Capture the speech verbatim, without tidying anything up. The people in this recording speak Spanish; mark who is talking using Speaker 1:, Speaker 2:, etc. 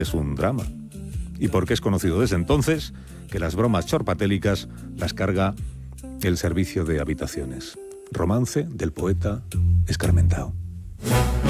Speaker 1: es un drama. Y porque es conocido desde entonces que las bromas chorpatélicas las carga el servicio de habitaciones. Romance del poeta escarmentao.